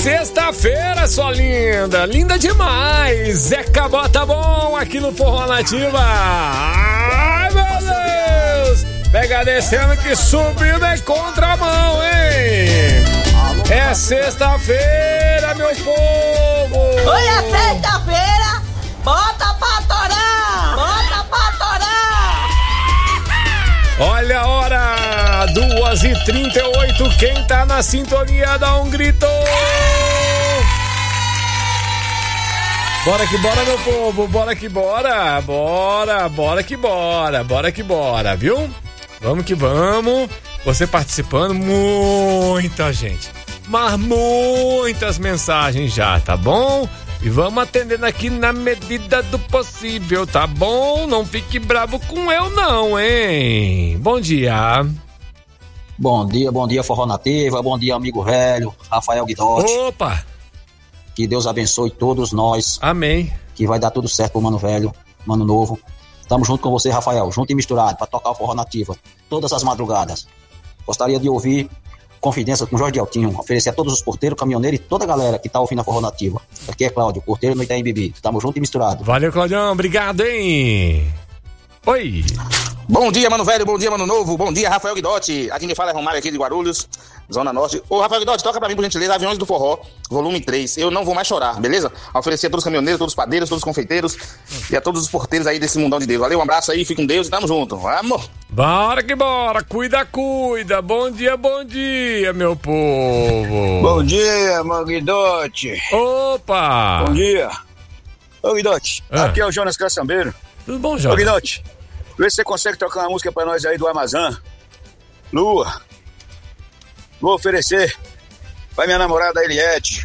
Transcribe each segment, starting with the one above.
sexta-feira, sua linda. Linda demais. Zeca Bota Bom aqui no Forró Nativa. Ai, meu Deus. Pega descendo que subindo é contramão, hein? É sexta-feira, meu povo. Hoje é sexta-feira. Bota pra torar. Bota pra torar. Olha a hora, 2h38, quem tá na sintonia dá um grito. Bora que bora, meu povo, bora que bora, bora que bora, viu? Vamos que vamos, você participando, muita gente, mas muitas mensagens já, tá bom? E vamos atendendo aqui na medida do possível, tá bom? Não fique bravo com eu não, hein? Bom dia. Bom dia, Forró Nativa. Bom dia, amigo velho, Rafael Guidotti. Opa! Que Deus abençoe todos nós. Amém. Que vai dar tudo certo pro Mano Velho, Mano Novo. Tamo junto com você, Rafael, junto e misturado, pra tocar o Forró Nativa todas as madrugadas. Gostaria de ouvir Confidência com Jorge Altinho, oferecer a todos os porteiros, caminhoneiros e toda a galera que tá ouvindo a Forró Nativa. Aqui é Cláudio, porteiro no Itaim Bibi. Tamo junto e misturado. Valeu, Claudião, obrigado, hein? Oi. Bom dia, Mano Velho, bom dia, Mano Novo, bom dia, Rafael Guidotti. Aqui quem fala é Romário aqui de Guarulhos, Zona Norte. Ô, Rafael Guidotti, toca pra mim, por gentileza, Aviões do Forró, volume 3. Eu não vou mais chorar, beleza? Oferecer a todos os caminhoneiros, todos os padeiros, todos os confeiteiros e a todos os porteiros aí desse mundão de Deus. Valeu, um abraço aí, fique com Deus e tamo junto. Vamos! Bora que bora, cuida. Bom dia, meu povo. Bom dia, Mano Guidotti. Opa! Bom dia. Ô, Guidotti, aqui é o Jonas Caçambeiro. Tudo bom, Jonas? Ô, Guidotti, vê se você consegue tocar uma música pra nós aí do Amazon. Lua. Vou oferecer pra minha namorada Eliette.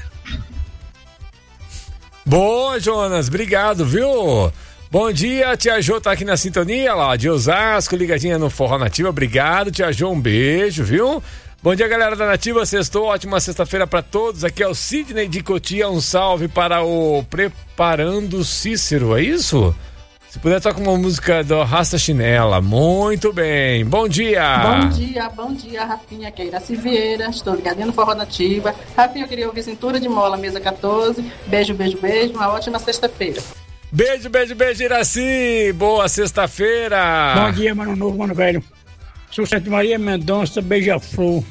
Boa, Jonas, obrigado, viu? Bom dia, tia Jô tá aqui na sintonia, lá de Osasco, ligadinha no Forró Nativa, obrigado, tia Jô, um beijo, viu? Bom dia, galera da Nativa, sextou, ótima sexta-feira pra todos, aqui é o Sidney de Cotia, um salve para o Preparando Cícero, é isso? Se puder, toca uma música do Rasta Chinela. Muito bem. Bom dia. Bom dia, Rafinha, aqui é Iraci Vieira. Estou ligadinha no Forró Nativa. Rafinha, eu queria ouvir Cintura de Mola, mesa 14. Beijo. Uma ótima sexta-feira. Beijo, Iraci. Boa sexta-feira. Bom dia, Mano Novo, Mano Velho. Sou Santa Maria Mendonça, Beija-Flor.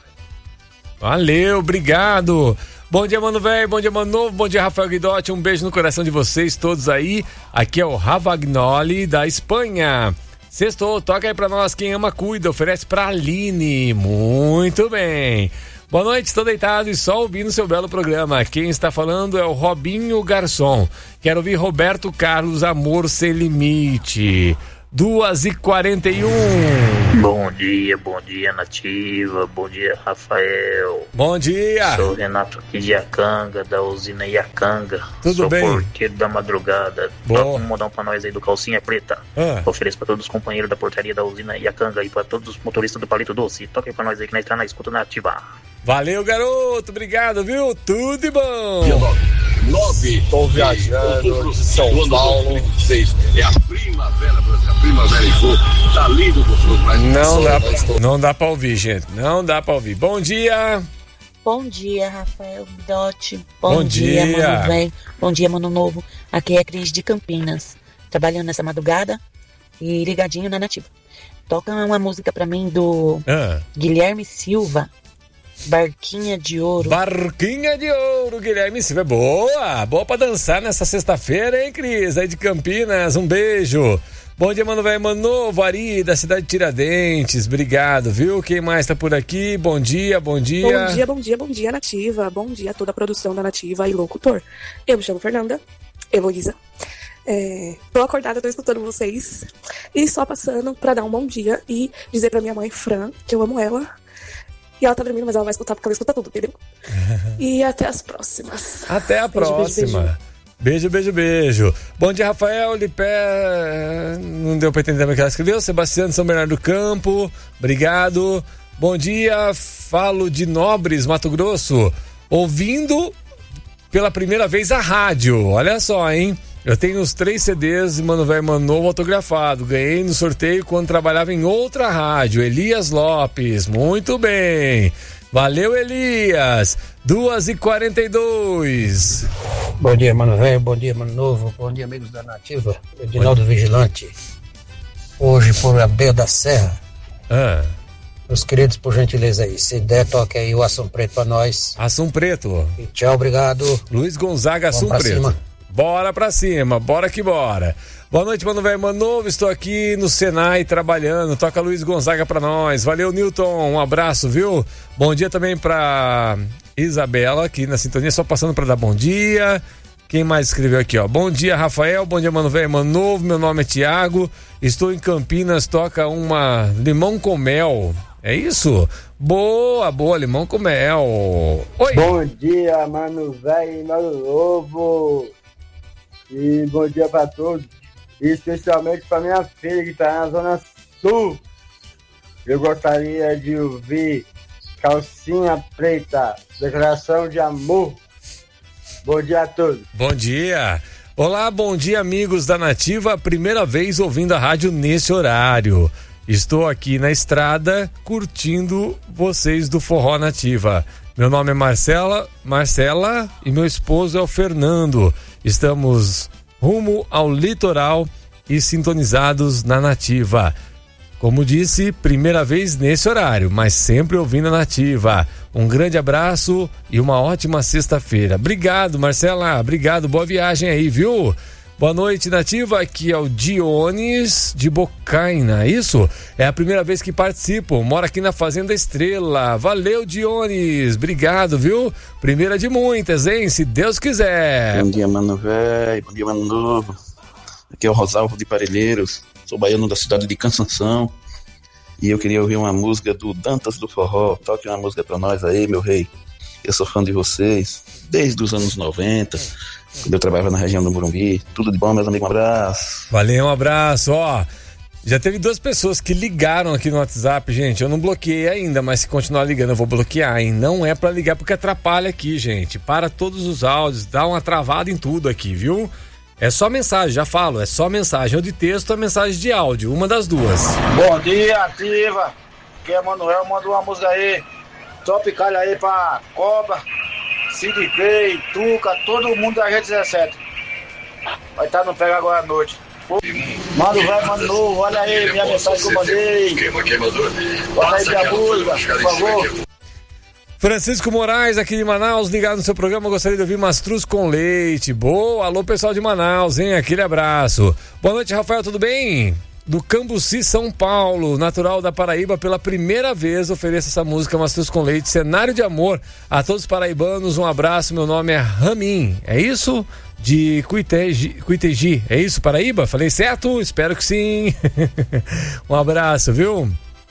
Valeu, obrigado. Bom dia, Mano Velho, bom dia, Mano Novo, bom dia, Rafael Guidotti, um beijo no coração de vocês todos aí. Aqui é o Ravagnoli da Espanha. Sextou, toca aí pra nós, quem ama cuida, oferece pra Aline. Muito bem. Boa noite, estou deitado e só ouvindo seu belo programa. Quem está falando é o Robinho Garçom. Quero ouvir Roberto Carlos, Amor Sem Limite. 2h41. Bom dia, Nativa. Bom dia, Rafael. Bom dia. Sou o Renato aqui de Iacanga, da usina Iacanga. Tudo bem? Sou porteiro da madrugada. Toca um modão pra nós aí do Calcinha Preta. Ofereço pra todos os companheiros da portaria da usina Iacanga e pra todos os motoristas do Palito Doce. Toca aí pra nós aí que nós tá na escuta Nativa. Valeu, garoto. Obrigado, viu? Tudo de bom. 9. Estou viajando de São Paulo. É a primavera em cor. Tá lindo, gostoso. Não dá pra ouvir, gente. Não dá pra ouvir. Bom dia. Bom dia, Rafael Guidotti. Bom dia, Mano Velho. Bom dia, Mano Novo. Aqui é a Cris de Campinas. Trabalhando nessa madrugada e ligadinho na Nativa. Toca uma música pra mim do Guilherme Silva. Barquinha de Ouro. Barquinha de Ouro, Guilherme Silva. Boa pra dançar nessa sexta-feira, hein, Cris? Aí de Campinas, um beijo. Bom dia, Mano Velho, Mano Novo, Ari, da cidade de Tiradentes. Obrigado, viu? Quem mais tá por aqui? Bom dia. Bom dia, Nativa. Bom dia a toda a produção da Nativa e locutor. Eu me chamo Fernanda Heloísa. Tô acordada, tô escutando vocês. E só passando pra dar um bom dia e dizer pra minha mãe, Fran, que eu amo ela. E ela tá dormindo, mas ela vai escutar porque ela escuta tudo, entendeu? E até as próximas. Até a próxima. Beijo. Bom dia, Rafael Lipé. Não deu pra entender o que ela escreveu. Sebastião de São Bernardo do Campo. Obrigado. Bom dia, falo de Nobres, Mato Grosso. Ouvindo pela primeira vez a rádio. Olha só, hein? Eu tenho os 3 CDs de Mano Velho Mano Novo autografado. Ganhei no sorteio quando trabalhava em outra rádio. Elias Lopes. Muito bem. Valeu, Elias. 2h42. Bom dia, mano velho, bom dia, mano novo, bom dia, amigos da Nativa. Edinaldo Vigilante. Hoje por Abel da Serra. Meus queridos, por gentileza aí, se der, toque aí o Assum Preto pra nós. Assum Preto. E tchau, obrigado. Luiz Gonzaga, Assum Preto. Cima. Bora pra cima, bora que bora. Boa noite, mano velho, mano novo, estou aqui no Senai trabalhando, toca Luiz Gonzaga pra nós. Valeu, Newton, um abraço, viu? Bom dia também pra Isabela, aqui na sintonia, só passando pra dar bom dia. Quem mais escreveu aqui, ó? Bom dia, Rafael, bom dia, mano velho, mano novo, meu nome é Tiago, estou em Campinas, toca uma limão com mel. É isso? Boa, limão com mel. Oi. Bom dia, mano velho e mano novo. E bom dia pra todos. E especialmente pra minha filha que tá na Zona Sul. Eu gostaria de ouvir Calcinha Preta, Declaração de Amor. Bom dia a todos. Bom dia. Olá, bom dia, amigos da Nativa. Primeira vez ouvindo a rádio nesse horário. Estou aqui na estrada curtindo vocês do Forró Nativa. Meu nome é Marcela e meu esposo é o Fernando. Estamos rumo ao litoral e sintonizados na Nativa. Como disse, primeira vez nesse horário, mas sempre ouvindo a Nativa. Um grande abraço e uma ótima sexta-feira. Obrigado, Marcela. Obrigado. Boa viagem aí, viu? Boa noite, Nativa. Aqui é o Dionis de Bocaina. Isso? É a primeira vez que participo. Moro aqui na Fazenda Estrela. Valeu, Dionis. Obrigado, viu? Primeira de muitas, hein? Se Deus quiser. Bom dia, mano velho. Bom dia, mano novo. Aqui é o Rosalvo de Parelheiros. Sou baiano da cidade de Cansanção. E eu queria ouvir uma música do Dantas do Forró. Toque uma música pra nós aí, meu rei. Eu sou fã de vocês desde os anos 90. Quando eu trabalhava na região do Morumbi. Tudo de bom, meus amigos, um abraço. Valeu, um abraço, ó. Já teve 2 pessoas que ligaram aqui no WhatsApp, gente. Eu não bloqueei ainda, mas se continuar ligando eu vou bloquear, hein? Não é pra ligar porque atrapalha aqui, gente. Para todos os áudios, dá uma travada em tudo aqui, viu? É só mensagem, já falo, é só mensagem ou de texto ou mensagem de áudio, uma das duas. Bom dia, Ativa. Aqui é Manuel, manda uma música aí. Top calha aí pra Cobra, Sid Clay, Tuca, todo mundo da G17. Vai estar no Pega agora à noite. Mano velho, mano novo, olha aí minha mensagem que eu mandei. Bota aí minha música, por favor. Francisco Moraes, aqui de Manaus, ligado no seu programa, gostaria de ouvir Mastruz com Leite. Boa, alô pessoal de Manaus, hein? Aquele abraço. Boa noite, Rafael, tudo bem? Do Cambuci, São Paulo, natural da Paraíba, pela primeira vez ofereço essa música Mastruz com Leite, cenário de amor a todos os paraibanos, um abraço, meu nome é Ramin, é isso? De Cuitegi, é isso, Paraíba? Falei certo? Espero que sim. Um abraço, viu?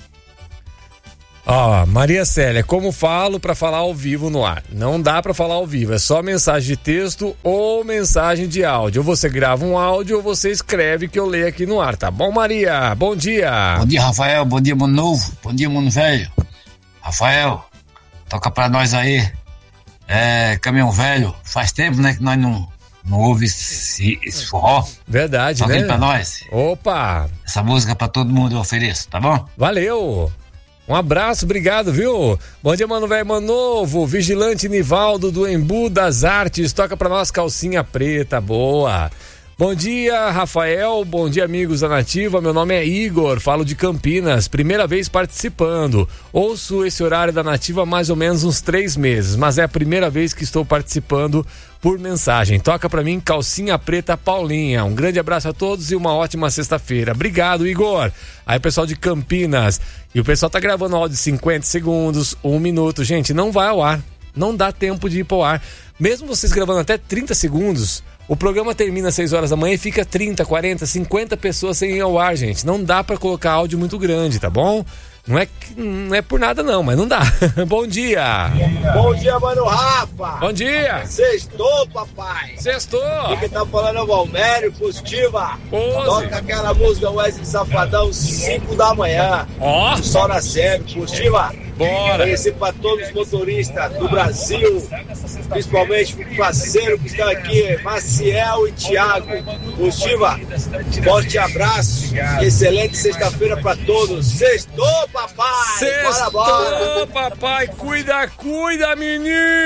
Ó, Maria Célia, como falo pra falar ao vivo no ar? Não dá pra falar ao vivo, é só mensagem de texto ou mensagem de áudio. Ou você grava um áudio ou você escreve que eu leio aqui no ar, tá bom, Maria? Bom dia. Bom dia, Rafael, bom dia, mano novo, bom dia, mano velho. Rafael, toca pra nós aí, Caminhão Velho. Faz tempo, né, que nós não ouve esse forró. Verdade, toca né? Aí pra nós. Opa! Essa música pra todo mundo eu ofereço, tá bom? Valeu! Um abraço, obrigado, viu? Bom dia, mano velho, mano novo. Vigilante Nivaldo do Embu das Artes. Toca pra nós Calcinha Preta, boa. Bom dia, Rafael. Bom dia, amigos da Nativa. Meu nome é Igor, falo de Campinas. Primeira vez participando. Ouço esse horário da Nativa há mais ou menos uns 3 meses, mas é a primeira vez que estou participando por mensagem. Toca pra mim Calcinha Preta Paulinha. Um grande abraço a todos e uma ótima sexta-feira. Obrigado, Igor. Aí, pessoal de Campinas. E o pessoal tá gravando áudio de 50 segundos, 1 minuto. Gente, não vai ao ar. Não dá tempo de ir pro ar. Mesmo vocês gravando até 30 segundos, o programa termina às 6 horas da manhã e fica 30, 40, 50 pessoas sem ir ao ar, gente. Não dá pra colocar áudio muito grande, tá bom? Não é por nada não, mas não dá. Bom dia. Bom dia, mano Rafa. Bom dia. Sextou, papai. Sextou. Quem tá falando é o Valmério, Positiva. Toca aquela música Wesley Safadão, 5 da manhã. Ó. Sol nascendo, Positiva. Bora. Conhecer para todos os motoristas do Brasil, principalmente o parceiro que está aqui, Maciel e Thiago. Positiva, forte abraço. Excelente sexta-feira para todos. Sextou, papai. Sextou, papai. Cuida, menino.